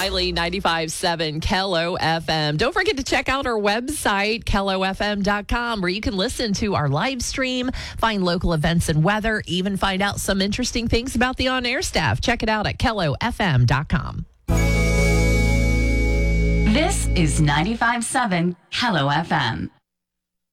Miley, 95.7 Kello FM. Don't forget to check out our website, kellofm.com, where you can listen to our live stream, find local events and weather, even find out some interesting things about the on-air staff. Check it out at kellofm.com. This is 95.7 Kello FM.